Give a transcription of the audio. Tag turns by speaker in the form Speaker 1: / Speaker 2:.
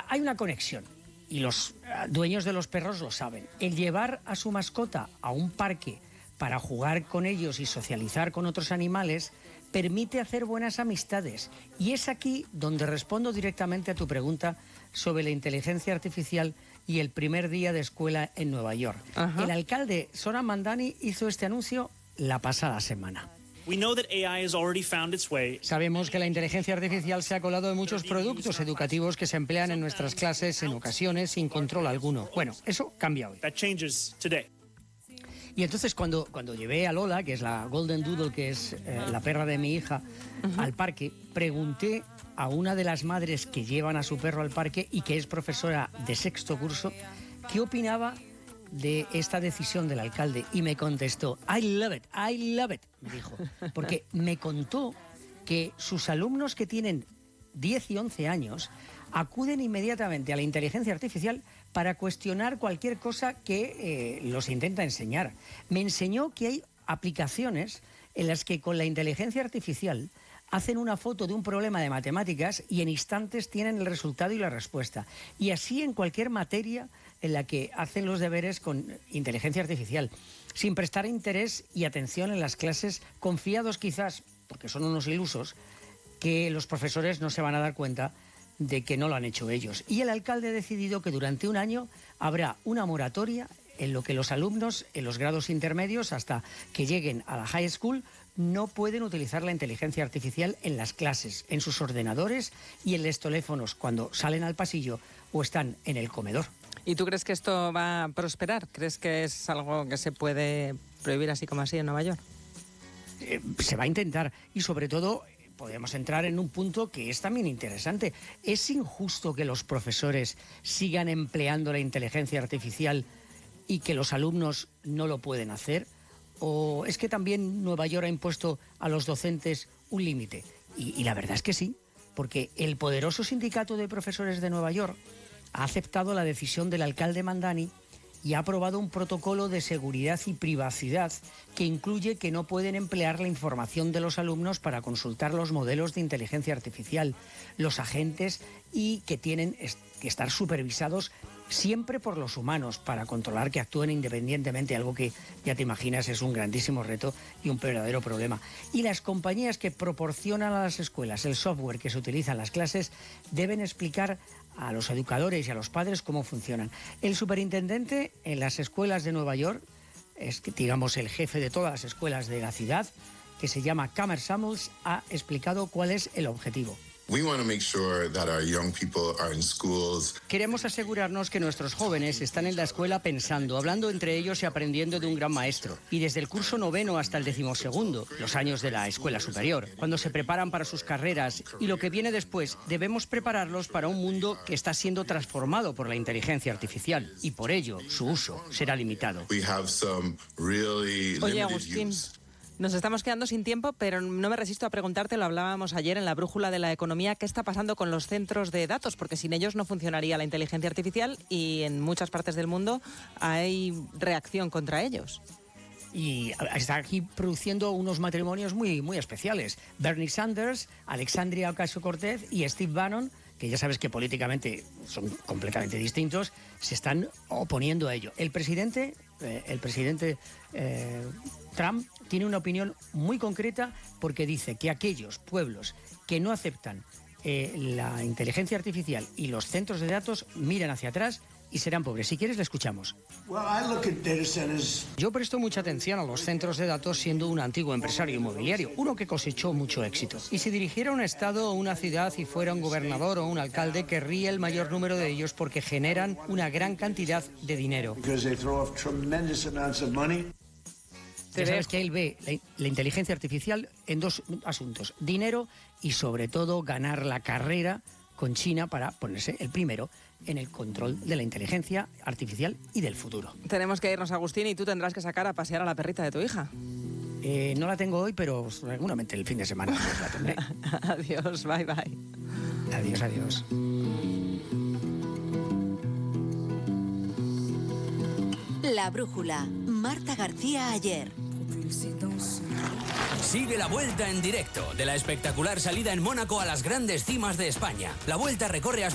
Speaker 1: hay una conexión. Y los dueños de los perros lo saben. El llevar a su mascota a un parque para jugar con ellos y socializar con otros animales permite hacer buenas amistades. Y es aquí donde respondo directamente a tu pregunta sobre la inteligencia artificial y el primer día de escuela en Nueva York. Ajá. El alcalde Zohran Mamdani hizo este anuncio la pasada semana. Sabemos que la inteligencia artificial se ha colado en muchos productos educativos que se emplean en nuestras clases en ocasiones sin control alguno. Bueno, eso cambia hoy. Y entonces cuando llevé a Lola, que es la Golden Doodle, que es la perra de mi hija, al parque, pregunté a una de las madres que llevan a su perro al parque y que es profesora de 6º curso, qué opinaba de esta decisión del alcalde, y me contestó, I love it, me dijo, porque me contó que sus alumnos que tienen 10 y 11 años acuden inmediatamente a la inteligencia artificial para cuestionar cualquier cosa que los intenta enseñar. Me enseñó que hay aplicaciones en las que con la inteligencia artificial hacen una foto de un problema de matemáticas y en instantes tienen el resultado y la respuesta. Y así en cualquier materia en la que hacen los deberes con inteligencia artificial, sin prestar interés y atención en las clases, confiados quizás, porque son unos ilusos, que los profesores no se van a dar cuenta de que no lo han hecho ellos. Y el alcalde ha decidido que durante un año habrá una moratoria en lo que los alumnos en los grados intermedios, hasta que lleguen a la high school, no pueden utilizar la inteligencia artificial en las clases, en sus ordenadores y en los teléfonos cuando salen al pasillo o están en el comedor.
Speaker 2: ¿Y tú crees que esto va a prosperar? ¿Crees que es algo que se puede prohibir así como así en Nueva York?
Speaker 1: Se va a intentar, y sobre todo podemos entrar en un punto que es también interesante. ¿Es injusto que los profesores sigan empleando la inteligencia artificial y que los alumnos no lo pueden hacer? ¿O es que también Nueva York ha impuesto a los docentes un límite? Y la verdad es que sí, porque el poderoso sindicato de profesores de Nueva York ha aceptado la decisión del alcalde Mamdani y ha aprobado un protocolo de seguridad y privacidad que incluye que no pueden emplear la información de los alumnos para consultar los modelos de inteligencia artificial, los agentes, y que tienen que estar supervisados siempre por los humanos para controlar que actúen independientemente, algo que ya te imaginas es un grandísimo reto y un verdadero problema. Y las compañías que proporcionan a las escuelas el software que se utiliza en las clases deben explicar a los educadores y a los padres cómo funcionan. El superintendente en las escuelas de Nueva York es, digamos, el jefe de todas las escuelas de la ciudad, que se llama Camer Samuels, ha explicado cuál es el objetivo. Queremos asegurarnos que nuestros jóvenes están en la escuela pensando, hablando entre ellos y aprendiendo de un gran maestro. Y desde el curso 9º hasta el 12º, los años de la escuela superior, cuando se preparan para sus carreras y lo que viene después, debemos prepararlos para un mundo que está siendo transformado por la inteligencia artificial. Y por ello, su uso será limitado.
Speaker 2: Oye, Agustín, nos estamos quedando sin tiempo, pero no me resisto a preguntarte, lo hablábamos ayer en la Brújula de la Economía, ¿qué está pasando con los centros de datos? Porque sin ellos no funcionaría la inteligencia artificial y en muchas partes del mundo hay reacción contra ellos.
Speaker 1: Y está aquí produciendo unos matrimonios muy, muy especiales. Bernie Sanders, Alexandria Ocasio-Cortez y Steve Bannon, que ya sabes que políticamente son completamente distintos, se están oponiendo a ello. El presidente Trump tiene una opinión muy concreta, porque dice que aquellos pueblos que no aceptan la inteligencia artificial y los centros de datos miran hacia atrás y serán pobres. Si quieres, le escuchamos. Yo presto mucha atención a los centros de datos siendo un antiguo empresario inmobiliario, uno que cosechó mucho éxito. Y si dirigiera un estado o una ciudad y fuera un gobernador o un alcalde, querría el mayor número de ellos porque generan una gran cantidad de dinero. Ya sabes que él ve la inteligencia artificial en dos asuntos: dinero y, sobre todo, ganar la carrera con China para ponerse el primero en el control de la inteligencia artificial y del futuro.
Speaker 2: Tenemos que irnos, Agustín, y tú tendrás que sacar a pasear a la perrita de tu hija.
Speaker 1: No la tengo hoy, pero seguramente el fin de semana pues la tendré.
Speaker 2: Adiós, bye bye.
Speaker 1: Adiós, adiós.
Speaker 3: La Brújula, Marta García Ayer.
Speaker 4: Sigue la Vuelta en directo de la espectacular salida en Mónaco a las grandes cimas de España. La Vuelta recorre hasta